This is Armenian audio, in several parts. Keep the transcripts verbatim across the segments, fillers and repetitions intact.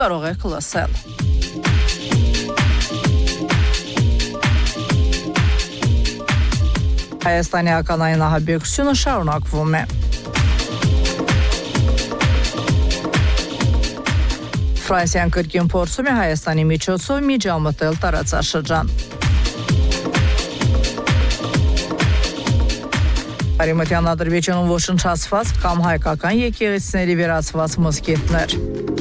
կարող եք լսել։ Հայաստանի ականային ահաբեկչությունը շարունակվում է։ Ֆրանսիան կրկին փորձում է Հայաստանի միջոցով միջամտել տարածաշրջան։ Արևմտյան Ադրբեջանում ոչնչացված կամ հայկական եկեղեցիների վերածված մզկիթներ։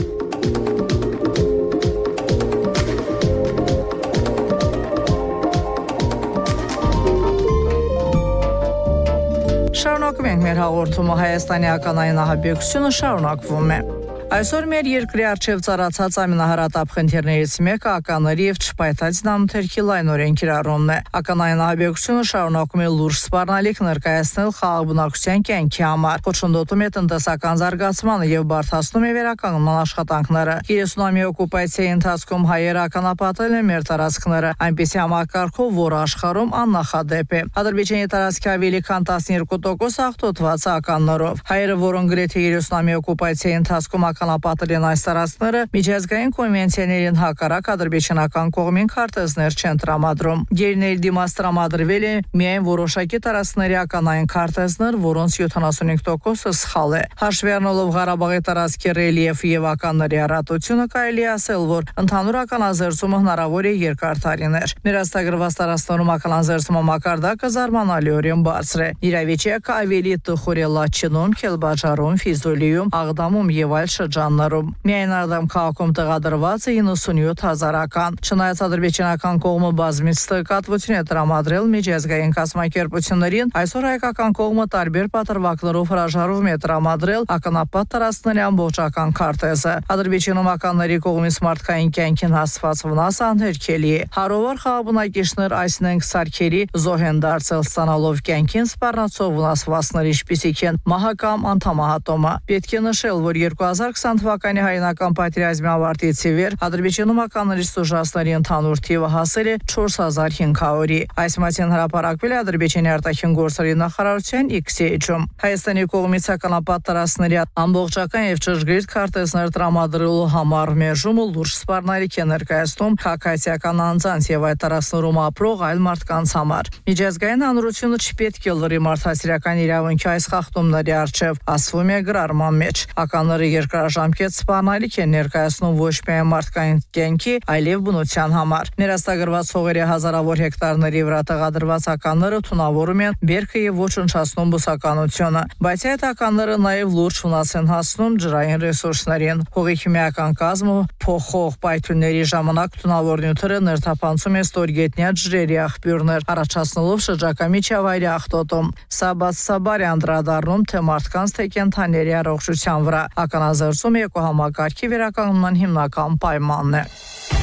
Շարունակում ենք մեր հաղորդումը։ Հայաստանի ականային ահաբեկչությունը շարունակվում է։ Այսօր մեր երկրի առջև ծառացած ամենահարատապ խնդիրներից մեկը ականների եւ չպայթած նամթերքի լայնորեն կիրառումն է։ Ականային ահաբեկչությունը շարունակում է լուրջ սպառնալիք ներկայացնել խաղաղբնակչության կյանքի համար, խոչընդոտում է տնտեսական զարգացմանը եւ բարդացնում է վերականգնման աշխատանքները։ երեսունամյա օկուպացիայի ընթացքում հայերը ականապատել են մեր տարածքները այնպիսի համակարգով, որ աշխարհում աննախադեպ է։ Ադրբեջանի տարածքի ավելի քան տասներկու տոկոս աղտոտված ականներով։ Հայերը, որոնք գրեթե երեսունամյա օկուպացիայի ընթացքում ականապատել են այս տարածքները, միջազգային կոնվենցիաներին հակառակ ադրբեջանական կողմին քարտեզներ չեն տրամադրում։ Գերիների դիմաց տրամադրվել է միայն որոշակի տարածքների ականային քարտեզներ, որոնց յոթանասունհինգ տոկոսը սխալ է։ Հաշվի առնելով Ղարաբաղի տարածքի ռելիեֆի եւ ականների առատությունը, կարելի է ասել, որ ընդհանուր ականազերծումը հնարավոր է երկար տարիներ։ Մեր աստագրված տարածքներում ականազերծումը մակարդակը զարմանալիորեն բարձր է։ Իրավիճակը ավելի տխուր է Լաչինում, Քելբաջարում, Ֆիզուլիում, Աղդամում եւ այլ շրջաններում։ Միայն Աղդամ քաղաքում տեղադրված է իննսունյոթ հազար ական։ Չնայած ադրբեջանական կողմը բազմից տեղեկատվություն է տրամադրել միջազգային կազմակերպություններին, այսօր հայկական կողմը տարբեր պատրվակներով հրաժարվում է տրամադրել ականապատ տարածքների ամբողջական քարտեզը։ Ադրբեջանում ականների կողմից մարդկային կյանքին հասցված վնասը անհերքելի է։ Հարյուր խաղաբնակիչներ այսինքն սարքերի զոհ են դարձել, ստանալով կյանքին սպառնացող վնասվածքներ, ինչպիսիք են մահը կամ անդամահատումը։ Պետք է նշել, որ երկու հազար քսան թվականի հայնական պատերազմի ավարտից ի վեր Ադրբեջանում ականների ստուժածների ընդհանուր թիվը հասել է չորս հազար հինգ հարյուրի։ Այս մասին հրապարակվել է Ադրբեջանի արտաքին գործերի նախարարության X էջում։ Հայաստանի կողմից ականապատ տարածքների ամբողջական եւ ճշգրիտ քարտեզներ տրամադրելու համար մերժումը լուրջ սպառնալիք է ներկայացնում քաղաքացիական անձանց եւ այդ տարածքներում ապրող այլ մարդկանց համար։ Միջազգային հանրությունը չպետք է լրի մարդասիրական իրավունքի այս խախտումների առջև, ասվում է գրառման մեջ։ Ականները երկարաժամկետ սպառնալիք են ներկայացնում ոչ միայն մարդկային կյանքի, այլև բնության համար։ Ներաստագրված հողերի հազարավոր հեկտարների վրա տեղադրված ականները թունավորում են բերքը եւ ոչնչացնում բուսականությունը, բայց այդ ականները նաեւ լուրջ վնաս են հասնում ջրային ռեսուրսներին։ Հողի քիմիական կազմը փոխող պայթյունների ժամանակ թունավոր նյութերը ներթափանցում են ստորգետնյա ջրերի աղբյուրներ, առաջացնելով շրջակա միջավայրի աղտոտում։ Սա բացասաբար է անդրադառնում թե մարդկանց, թե կենդանիների առողջության վրա։ Ականազերծումը էկոհամակարգի վերականգնման հիմնական պայմանն է։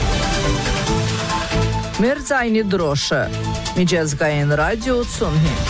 Մեր ձայնի դրոշը։ Միջազգային ռադիո ութսունհինգ։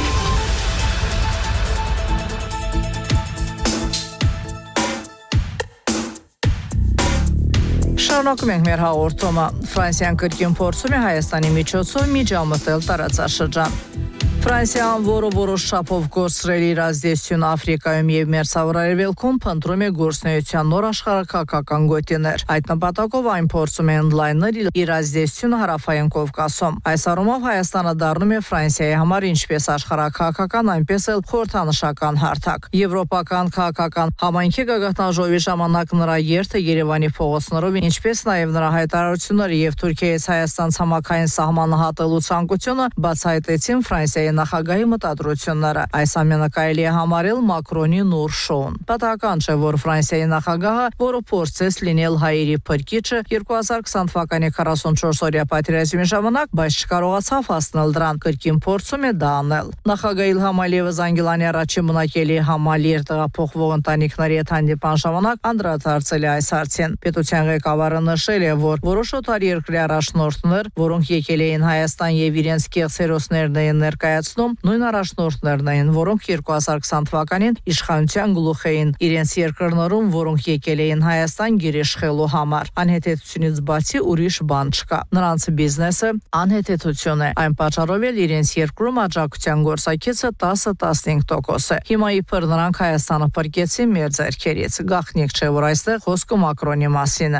Շարունակում ենք մեր հաղորդումը։ Ֆրանսիան կրկին փորձում է Հայաստանի միջոցով միջամտել տարածաշրջան։ Ֆրանսիան, որը որոշ չափով կորցրել իր ազդեցությունը Աֆրիկայում եւ Մերձավոր Արևելքում, փնտրում է գործունեության նոր աշխարհակաղակական գոտիներ։ Այդ նպատակով այն փորձում է ընդլայնել իր ազդեցությունը Հարավային Կովկասում։ Այս առումով Հայաստանը դառնում է Ֆրանսիայի համար ինչպես աշխարհակաղակական, այնպես էլ խորհրդանշական հարթակ։ Եվրոպական քաղաքական համայնքի գագաթնաժողովի ժամանակ նրա երթը Երևանի փողոցներով, ինչպես նաեւ նրա հայտարարությունները եւ Թուրքիայից Հայաստան ցամաքային սահմանը հատելու ցանկությունը բացահայտեցին Ֆրանսիայի նախագահի մտադրությունները։ Այս ամենը կարելի է համարել Մակրոնի նոր շոուն։ Պատահական չէ, որ Ֆրանսիայի նախագահը, որը փորձեց լինել հայերի փրկիչը երկու հազար քսան թվականի քառասունչորս-օրյա պատերազմի ժամանակ, բայց չկարողացավ հասնել դրան, կրկին փորձում է դա անել։ Նախագահ Իլհամ Ալիևը Զանգիլանի առաջին բնակելի համալիր տեղափոխվող ընտանիքների հետ հանդիպան ժամանակ անդրադարձել է այս հարցին։ Պետության ղեկավարը նշել է, որ որոշ օտար երկրի առաջնորդներ, որոնք եկել էին Հայաստան եւ իրենց կեղծ հերոսներն էին ներկայացնում ներկայացնում նույն առաջնորդներն էին, որոնք երկու հազար քսան թվականին իշխանության գլուխ էին իրենց երկրներում, որոնք եկել էին Հայաստան գերիշխելու համար։ Անհետեցությունից բացի ուրիշ բան չկա։ Նրանց բիզնեսը անհետեցություն է։ Այն պատճառով էլ իրենց երկրում աջակցության գործակիցը տասը տասնհինգ տոկոս է։ Հիմա իբր նրանք Հայաստանը փրկեցին մեր ձեռքերից։ Գաղտնիք չէ, որ այստեղ խոսքը Մակրոնի մասին է։